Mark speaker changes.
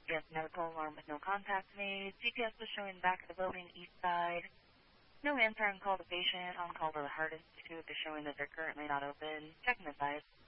Speaker 1: Yes, medical alarm with no contact made. GPS was showing back of the building, east side. No answer on call to patient. On call to the Heart Institute is showing that they're currently not open. Checking the site.